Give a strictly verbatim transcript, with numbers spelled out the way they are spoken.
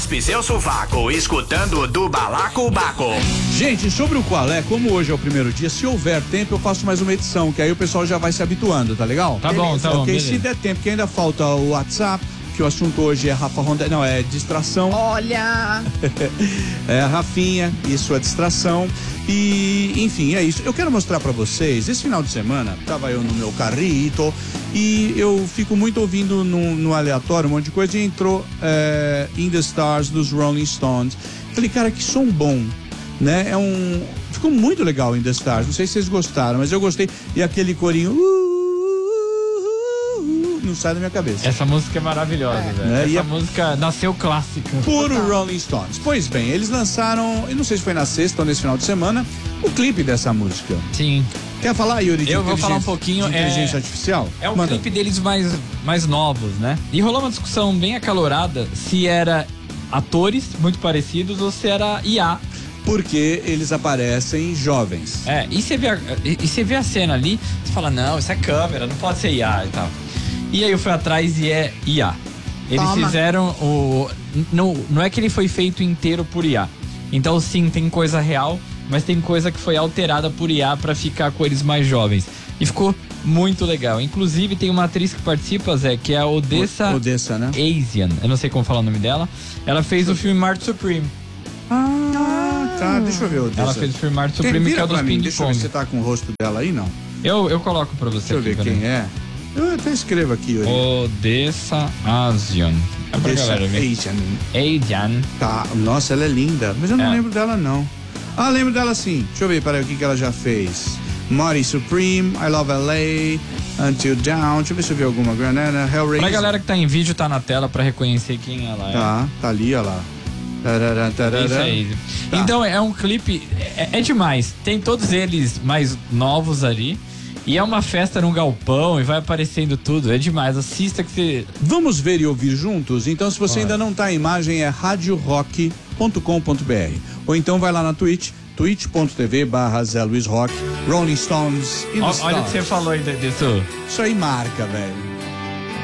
raspe seu sovaco, escutando o do Balacobaco. Gente, sobre o qual é, como hoje é o primeiro dia, se houver tempo eu faço mais uma edição, que aí o pessoal já vai se habituando, tá legal? Tá bom, tá bom. Ok, beleza. se der tempo, que ainda falta o WhatsApp, que o assunto hoje é Rafa Ronda, não, é distração. Olha! É a Rafinha e sua distração. E, enfim, é isso. Eu quero mostrar pra vocês, esse final de semana, tava eu no meu carrito e eu fico muito ouvindo no, no aleatório um monte de coisa e entrou é, In The Stars dos Rolling Stones. Falei, cara, que som bom, né? É um... Ficou muito legal In The Stars, não sei se vocês gostaram, mas eu gostei. E aquele corinho... Uh, não sai da minha cabeça. Essa música é maravilhosa, é, velho. né? Essa e a... música nasceu clássica. Puro Total. Rolling Stones. Pois bem, eles lançaram, eu não sei se foi na sexta ou nesse final de semana, o clipe dessa música. Sim. Quer falar, Yuri? De Eu vou falar um pouquinho. De inteligência é... artificial? É um Manda. clipe deles mais, mais novos, né? E rolou uma discussão bem acalorada se era atores muito parecidos ou se era I A. Porque eles aparecem jovens. É, e você vê a, e, e você vê a cena ali, você fala, não, isso é câmera, não pode ser I A e tal. E aí eu fui atrás e é I A. Eles Toma. fizeram o... Não, não é que ele foi feito inteiro por I A. Então sim, tem coisa real, mas tem coisa que foi alterada por I A pra ficar com eles mais jovens. E ficou muito legal. Inclusive tem uma atriz que participa, Zé, que é a Odessa... O, Odessa, né? Asian. Eu não sei como falar o nome dela. Ela fez o filme Marte Supreme. Ah, tá. Deixa eu ver, Odessa. Ela fez o filme Marte Quem Supreme, que é vira o dos pra mim, Ping deixa eu ver se você Pong. tá com o rosto dela aí, não. Eu, eu coloco pra você. Deixa eu aqui, ver peraí. quem é. Eu até escrevo aqui, Yuri. Odessa Asian. É pra Odessa galera ver. Asian. Asian. Tá, nossa, ela é linda, mas eu não É. lembro dela, não. Ah, lembro dela sim. Deixa eu ver, peraí, o que que ela já fez. Marty Supreme, I Love L A, Until Down, deixa eu ver se eu vi alguma granada, Hellraiser. Pra galera que tá em vídeo, tá na tela pra reconhecer quem ela é. Tá, tá ali, ó lá. Tarará, tarará. Isso aí. Tá. Então é um clipe, é, é demais. Tem todos eles mais novos ali. E é uma festa num galpão e vai aparecendo tudo. É demais. Assista que você. Vamos ver e ouvir juntos? Então, se você Bora. ainda não tá em imagem, é rádio rock ponto com ponto br. Ou então vai lá na Twitch, twitch ponto tv barra Zé Luiz Rock, Rolling Stones e Ó, olha o que você falou aí disso. Isso aí marca, velho.